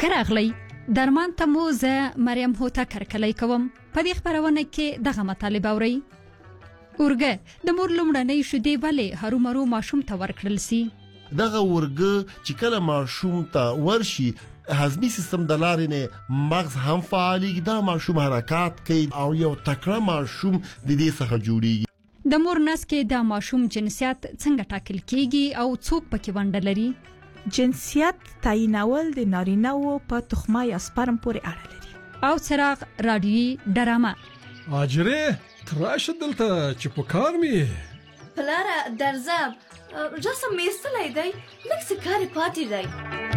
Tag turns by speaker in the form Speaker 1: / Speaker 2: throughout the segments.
Speaker 1: ښه راغلی. درمان ته مو زه مریم هوتکر کلی کوم. په دې خپرونه کې دغه مطالب اورئ. اورګه د مور لومړنۍ شیدې ولې هرومرو ماشوم ته ورکړل سي؟
Speaker 2: دغه ورګه چې کله ماشوم ته ورشي هضمي سیستم د لارې نه مغز هم فعالي دا ماشوم حرکت کوي او یو تکړه ماشوم د دې څخه جوړیږي.
Speaker 1: د مور نس کې د ماشوم جنسیت څنګه ټاکل کیږي او څوک پکې ونډه لري؟
Speaker 3: جنسیت تعیینول د نارینه‌و په تخمه یا سپرم پورې اړه لري.
Speaker 1: او څراغ رادیویي ډرامه
Speaker 4: اجره تراشه دلته چې په کار می
Speaker 5: پلاره درځم رسم میستلای دی لکه څه کار پاتې دی.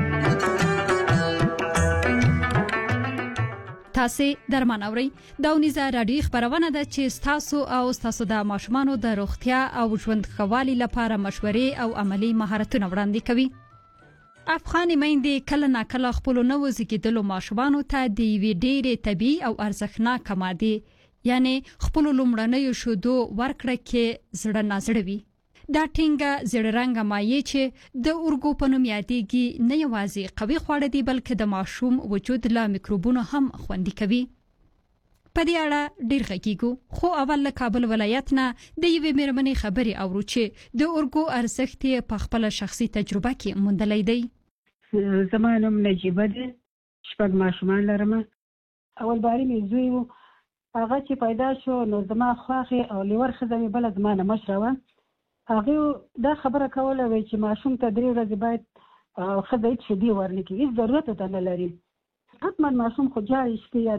Speaker 1: تاسو درمان اورئ. دا ونیزه رادیویي خبرونه ده چې تاسو د ماشومانو د روغتیا او ژوند ښه والي لپاره مشورې او عملی مهارتونه وړاندې کوي. افغاني میندې کله ناکله خپل نوو زیږیدلو ماشومانو ته د یوې ډېرې طبیعي او ارزښتناکه مادې یعنی خپل لومړنیو شیدو ورکړه کې زړه نازړه وي. دا ټینګه زیړ رنګه مایع چې د اورګو په نوم یادېږي نه یوازې قوي خواړه دي بلکې د ماشوم وجود له میکروبونو هم خوندي کوي. په دې اړه ډېر غږیږو خو اول له کابل ولایت نه د یوې مېرمنې خبرې اورو چې د اورګو ارزښت یې په خپله شخصي تجربه کې موندلی دی.
Speaker 6: زما نوم نجیبه ده. 6 ماشومان لرم. اول باري مې زوی و هغه چې پیدا شو نو زما خواخې او لیور ښځه مې بله زما نه مشره وه. هغې دا خبره کوله وی چې ماشوم ته 3 ورځې باید ښځه هېڅ شیدې ورنکړي هېڅ ضرورت ورته نه لري. حتما ماشوم خو جاړي شپې یا